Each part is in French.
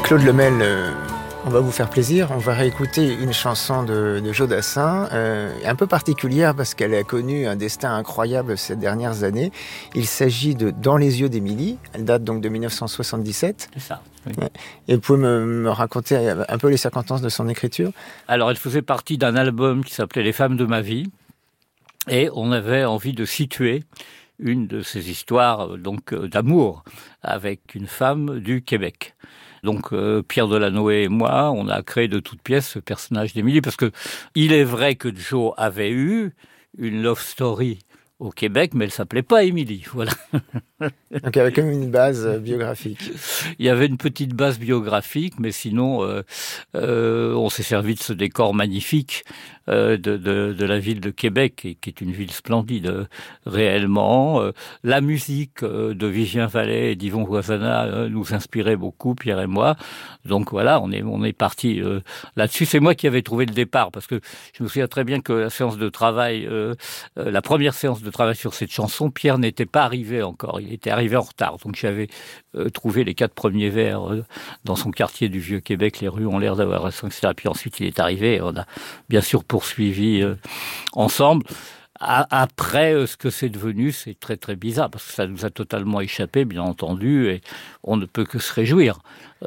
Claude Lemel, on va vous faire plaisir. On va réécouter une chanson de Joe Dassin, un peu particulière parce qu'elle a connu un destin incroyable ces dernières années. Il s'agit de Dans les yeux d'Émilie. Elle date donc de 1977. C'est ça. Oui. Et vous pouvez me raconter un peu les circonstances de son écriture? Alors, elle faisait partie d'un album qui s'appelait Les femmes de ma vie. Et on avait envie de situer une de ces histoires d'amour avec une femme du Québec. Donc Pierre Delanoë et moi, on a créé de toutes pièces ce personnage d'Émilie, parce que il est vrai que Joe avait eu une love story au Québec, mais elle s'appelait pas Émilie, voilà. Donc il y avait quand même une base biographique. Il y avait une petite base biographique, mais sinon, on s'est servi de ce décor magnifique de la ville de Québec, qui est une ville splendide, réellement. La musique de Vivien Vallet et d'Yvon Voisana nous inspirait beaucoup, Pierre et moi. Donc voilà, on est parti là-dessus. C'est moi qui avais trouvé le départ, parce que je me souviens très bien que la séance de travail, la première séance de travail sur cette chanson, Pierre n'était pas arrivé encore. Il était arrivé en retard. Donc j'avais trouvé les 4 premiers vers dans son quartier du Vieux-Québec. Les rues ont l'air d'avoir raison, etc. Puis ensuite, il est arrivé. Et on a bien sûr poursuivi ensemble. Après, ce que c'est devenu, c'est très très bizarre, parce que ça nous a totalement échappé, bien entendu, et on ne peut que se réjouir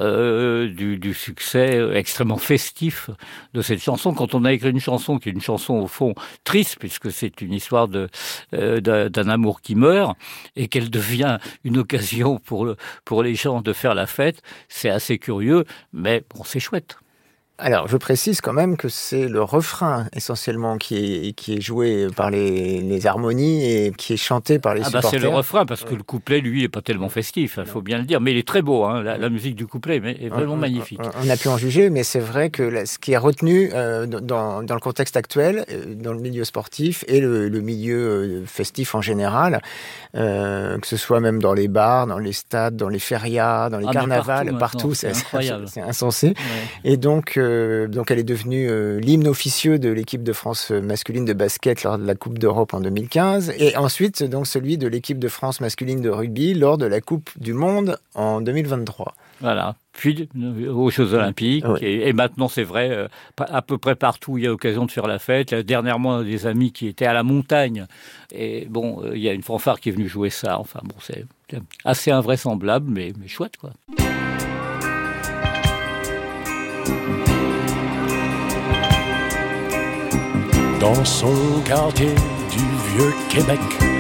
du succès extrêmement festif de cette chanson. Quand on a écrit une chanson qui est une chanson au fond triste, puisque c'est une histoire d'un amour qui meurt, et qu'elle devient une occasion pour les gens de faire la fête, c'est assez curieux, mais bon, c'est chouette. Alors, je précise quand même que c'est le refrain essentiellement qui est joué par les harmonies et qui est chanté par les supporters. C'est le refrain, parce que le couplet, lui, est pas tellement festif, il faut bien le dire. Mais il est très beau, hein, la musique du couplet est vraiment magnifique. On a pu en juger, mais c'est vrai que ce qui est retenu dans le contexte actuel, dans le milieu sportif et le milieu festif en général, que ce soit même dans les bars, dans les stades, dans les férias, dans les carnavals, partout c'est incroyable. C'est insensé. Ouais. Et donc elle est devenue l'hymne officieux de l'équipe de France masculine de basket lors de la Coupe d'Europe en 2015, et ensuite donc celui de l'équipe de France masculine de rugby lors de la Coupe du Monde en 2023. Voilà. Puis aux Jeux Olympiques, oui. Et maintenant c'est vrai, à peu près partout il y a l'occasion de faire la fête. Dernièrement, des amis qui étaient à la montagne, et bon, il y a une fanfare qui est venue jouer ça. Enfin bon, c'est assez invraisemblable, mais chouette, quoi. Dans son quartier du Vieux-Québec,